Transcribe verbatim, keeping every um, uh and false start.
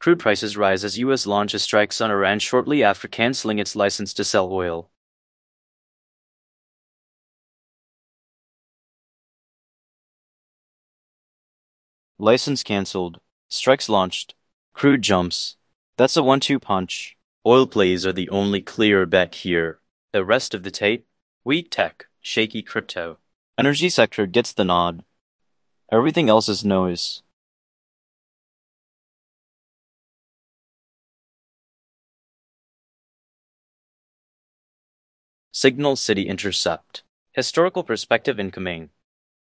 Crude prices rise as U S launches strikes on Iran shortly after canceling its license to sell oil. License cancelled. Strikes launched. Crude jumps. That's a one two punch. Oil plays are the only clear bet here. The rest of the tape? Weak tech, shaky crypto. Energy sector gets the nod. Everything else is noise. Signal City intercept. Historical perspective incoming.